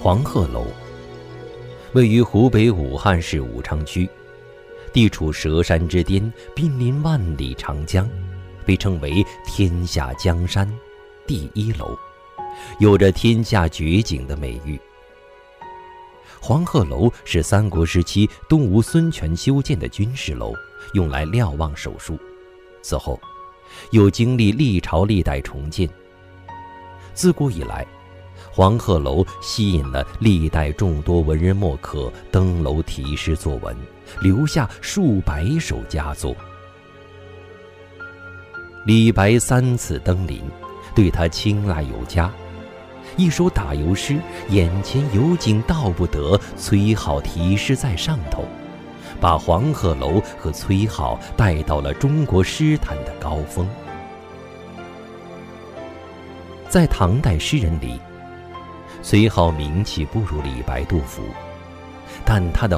黄鹤楼位于湖北武汉市武昌区，地处佘山之巅，濒临万里长江，被称为天下江山第一楼，有着天下绝景的美誉。黄鹤楼是三国时期东吴孙权修建的军事楼，用来瞭望手术，此后又经历历朝历代重建。自古以来，黄鹤楼吸引了历代众多文人墨客登楼题诗作文，留下数百首佳作。李白3次登临，对他青睐有加。一首打油诗，眼前有景道不得，崔颢题诗在上头，把黄鹤楼和崔颢带到了中国诗坛的高峰。在唐代诗人里，崔颢名气不如李白、杜甫，但他的